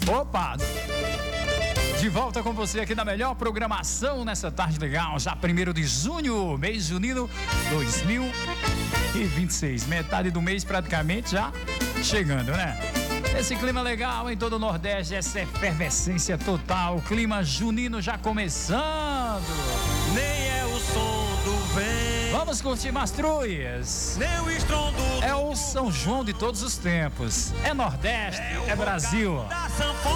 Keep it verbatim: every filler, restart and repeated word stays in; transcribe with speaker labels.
Speaker 1: Opa! De volta com você aqui na melhor programação nessa tarde legal, já primeiro de junho, mês junino dois mil e vinte e seis. Metade do mês praticamente já chegando, né? Esse clima legal em todo o Nordeste, essa efervescência total, clima junino já começando.
Speaker 2: Nem é o som do vento.
Speaker 1: Vamos curtir Mastruias.
Speaker 2: Nem o estrondo do...
Speaker 1: É o São João de todos os tempos. É Nordeste, é, é Brasil.